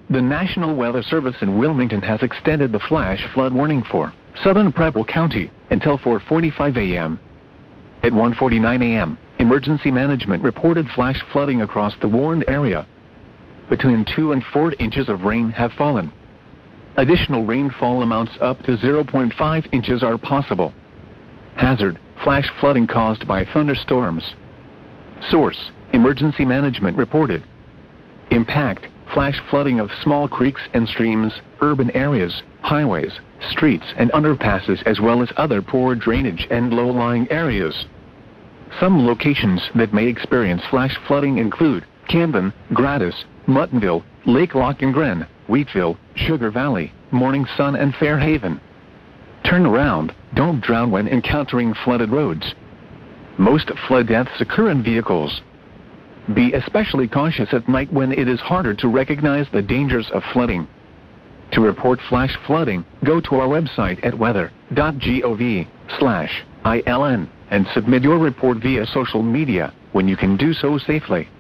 The National Weather Service in Wilmington has extended the flash flood warning for southern Preble County until 4:45 a.m. At 1:49 a.m., emergency management reported flash flooding across the warned area. Between 2 and 4 inches of rain have fallen. Additional rainfall amounts up to 0.5 inches are possible. Hazard: flash flooding caused by thunderstorms. Source: Emergency Management reported. Impact: flash flooding of small creeks and streams, urban areas, highways, streets and underpasses, as well as other poor drainage and low-lying areas. Some locations that may experience flash flooding include Camden, Gratis, Muttonville, Lake Lochengren, Wheatville, Sugar Valley, Morning Sun and Fairhaven. Turn around, don't drown when encountering flooded roads. Most flood deaths occur in vehicles. Be especially cautious at night when it is harder to recognize the dangers of flooding. To report flash flooding, go to our website at weather.gov/ILN and submit your report via social media when you can do so safely.